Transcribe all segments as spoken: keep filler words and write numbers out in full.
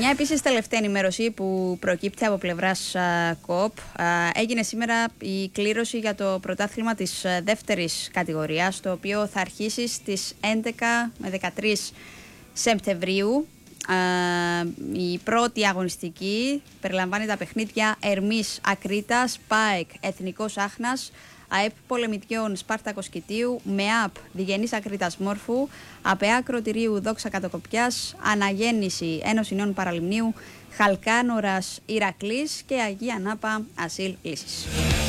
Μια επίσης τελευταία ενημέρωση που προκύπτει από πλευράς ΚΟΠ, έγινε σήμερα η κλήρωση για το πρωτάθλημα της δεύτερης κατηγορίας, το οποίο θα αρχίσει στις έντεκα με δεκατρείς Σεπτεμβρίου. Η πρώτη αγωνιστική περιλαμβάνει τα παιχνίδια Ερμής Ακρίτας, ΠΑΕΚ Εθνικός Άχνας, ΑΕΠ Πολεμητιών Σπάρτακος Κητίου, ΜΕΑΠ Διγενής Ακρίτας Μόρφου, ΑΠΕΑ Κροτηρίου Δόξα Κατοκοπιάς, Αναγέννηση Ένωση Νέων Παραλιμνίου, Χαλκάνορας Ηρακλής και Αγία Νάπα Ασύλ Λύσης.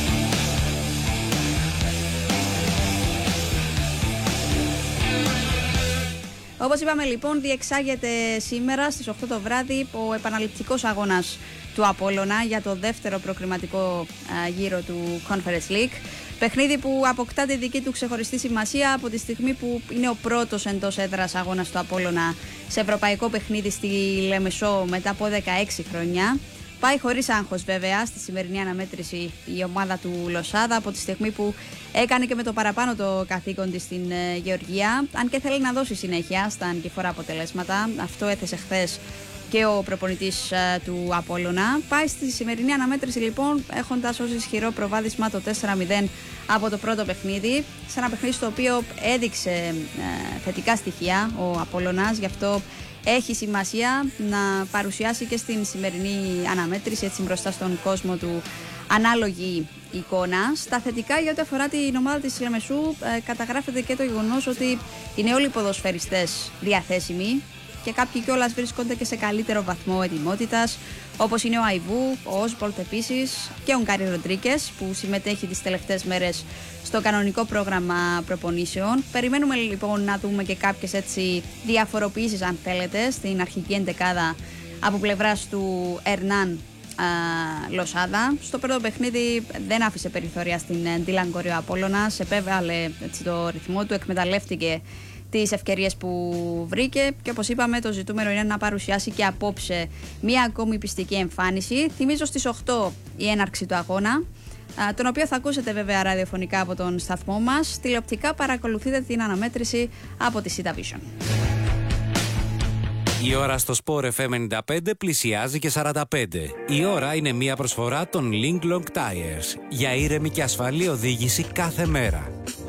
Όπως είπαμε λοιπόν, διεξάγεται σήμερα στις οκτώ το βράδυ ο επαναληπτικός αγώνας του Απόλλωνα για το δεύτερο προκριματικό γύρο του Conference League. Παιχνίδι που αποκτά τη δική του ξεχωριστή σημασία από τη στιγμή που είναι ο πρώτος εντός έδρας αγώνας του Απόλλωνα σε ευρωπαϊκό παιχνίδι στη Λεμεσό μετά από δεκαέξι χρόνια. Πάει χωρίς άγχος βέβαια στη σημερινή αναμέτρηση η ομάδα του Λοσάδα από τη στιγμή που έκανε και με το παραπάνω το καθήκον της στην Γεωργία, αν και θέλει να δώσει συνέχεια στα ανικηφόρα αποτελέσματα. Αυτό έθεσε χθες και ο προπονητής του Απόλλωνα. Πάει στη σημερινή αναμέτρηση λοιπόν έχοντας ως ισχυρό προβάδισμα το τέσσερα μηδέν από το πρώτο παιχνίδι, σε ένα παιχνίδι στο οποίο έδειξε ε, θετικά στοιχεία ο Απόλλωνας, γι' αυτό έχει σημασία να παρουσιάσει και στην σημερινή αναμέτρηση έτσι μπροστά στον κόσμο του ανάλογη εικόνα. Στα θετικά για ό,τι αφορά την ομάδα της Λεμεσού ε, καταγράφεται και το γεγονός ότι είναι όλοι οι ποδοσφαιριστές διαθέσιμοι και κάποιοι κιόλας βρίσκονται και σε καλύτερο βαθμό ετοιμότητας, όπως είναι ο Αϊβού, ο Όσμπολτ επίσης και ο Γκάρι Ροντρίκες που συμμετέχει τις τελευταίες μέρες στο κανονικό πρόγραμμα προπονήσεων. Περιμένουμε λοιπόν να δούμε και κάποιες έτσι διαφοροποιήσεις, αν θέλετε, στην αρχική εντεκάδα από πλευράς του Ερνάν Λοσάδα. Στο πρώτο παιχνίδι δεν άφησε περιθώρια στην Ντίλαν Κοριό Απόλλωνας, επέβαλε έτσι το ρυθμό του, εκμεταλλεύτηκε τις ευκαιρίες που βρήκε και όπως είπαμε το ζητούμενο είναι να παρουσιάσει και απόψε μία ακόμη πιστική εμφάνιση. Θυμίζω στις οκτώ η έναρξη του αγώνα, τον οποίο θα ακούσετε βέβαια ραδιοφωνικά από τον σταθμό μας. Τηλεοπτικά παρακολουθείτε την αναμέτρηση από τη Sita Vision. Η ώρα στο Sport εφ εμ ενενήντα πέντε πλησιάζει και σαράντα πέντε. Η ώρα είναι μία προσφορά των Link Long Tires για ήρεμη και ασφαλή οδήγηση κάθε μέρα.